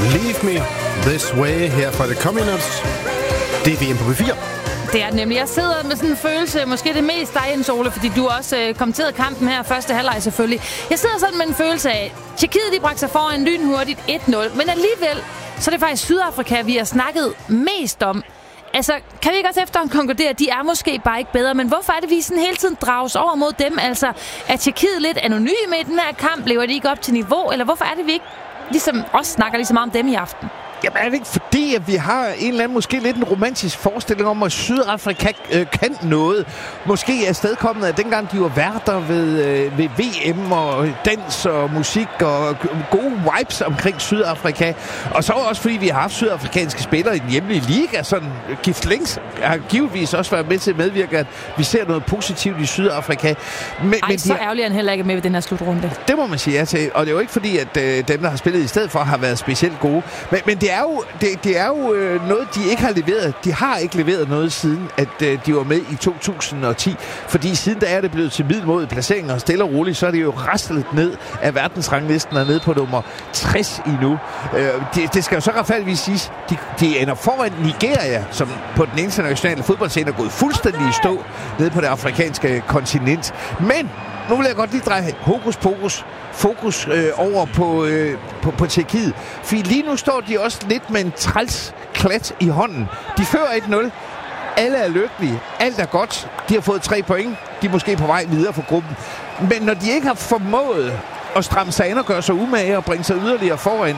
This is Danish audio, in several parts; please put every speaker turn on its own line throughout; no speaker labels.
Leave Me This Way her fra The Communards. Det er VM på B4.
Det er det nemlig. Jeg sidder med sådan en følelse, måske det mest dig, Jens Ole, fordi du også kommenterede kampen her, første halvleg selvfølgelig. Jeg sidder sådan med en følelse af, Tjekkiet de bragte sig foran lynhurtigt 1-0, men alligevel, så er det faktisk Sydafrika, vi har snakket mest om. Altså, kan vi ikke også efterhånden konkludere, at de er måske bare ikke bedre, men hvorfor er det, vi sådan hele tiden drages over mod dem? Altså, er Tjekkiet lidt anonyme i den her kamp? Lever de ikke op til niveau? Eller hvorfor er det, vi ikke ligesom også snakker lige så meget om dem i aften?
Jamen er det ikke fordi, at vi har en eller anden, måske lidt en romantisk forestilling om, at Sydafrika kan noget? Måske er stedkommet, at dengang de var værter ved VM og dans og musik og gode vibes omkring Sydafrika. Og så også fordi, vi har haft sydafrikanske spillere i den hjemlige liga. Sådan Gift Links har givetvis også været med til at medvirke, at vi ser noget positivt i Sydafrika.
Men så ærgerligt han heller ikke med ved den her slutrunde.
Det må man sige ja til. Og det er jo ikke fordi, at dem, der har spillet i stedet for, har været specielt gode. Men det er jo noget, de ikke har leveret. De har ikke leveret noget siden, at de var med i 2010. Fordi siden da er det blevet til middelmåde placeringer, og stille og roligt, så er det jo rastlet ned af verdensranglisten og ned på nummer 60 endnu. Det skal jo så retfærdigvis siges, de ender foran Nigeria, som på den internationale fodboldscene er gået fuldstændig i stå nede på det afrikanske kontinent. Men nu vil jeg godt lige dreje fokus over på Tjekkiet. For lige nu står de også lidt med en træls klat i hånden. De fører 1-0. Alle er lykkelige. Alt er godt. De har fået 3 point. De er måske på vej videre for gruppen. Men når de ikke har formået at stramme sig ind og gøre sig umage og bringe sig yderligere foran,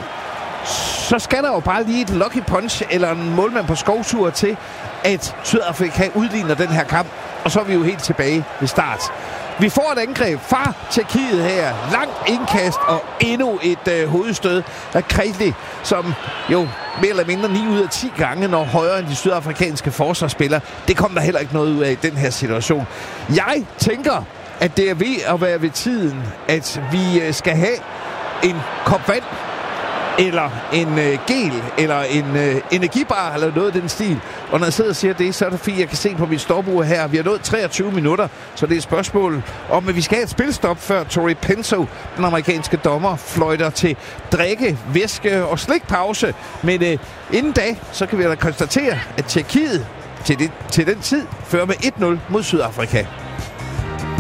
så skal der jo bare lige et lucky punch eller en målmand på skovtur til, at Sydafrika udligner den her kamp. Og så er vi jo helt tilbage ved start. Vi får et angreb fra Tjekkiet her. Langt indkast og endnu et hovedstød af Krejli, som jo mere eller mindre 9 ud af 10 gange når højere end de sydafrikanske forsvarsspillere. Det kom der heller ikke noget ud af i den her situation. Jeg tænker, at det er ved at være ved tiden, at vi skal have en kop vand, eller en gel, eller en energibar, eller noget af den stil. Og når jeg sidder og siger det, så er det fordi, jeg kan se på mit stopur her. Vi har nået 23 minutter, så det er et spørgsmål om, at vi skal have et spilstop, før Tori Penso, den amerikanske dommer, fløjter til drikke, væske og slikpause. Men inden da, så kan vi da konstatere, at Tjekkiet til den tid fører med 1-0 mod Sydafrika.